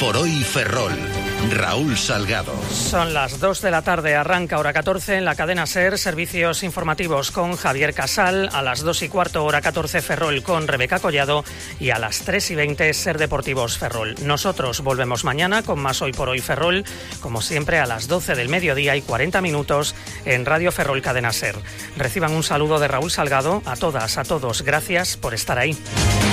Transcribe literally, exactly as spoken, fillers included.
por hoy Ferrol. Raúl Salgado. Son las dos de la tarde, arranca hora catorce en la cadena SER, servicios informativos con Javier Casal, a las dos y cuarto hora catorce Ferrol con Rebeca Collado y a las tres y veinte SER Deportivos Ferrol. Nosotros volvemos mañana con más Hoy por Hoy Ferrol, como siempre a las doce del mediodía y cuarenta minutos en Radio Ferrol Cadena SER. Reciban un saludo de Raúl Salgado, a todas, a todos, gracias por estar ahí.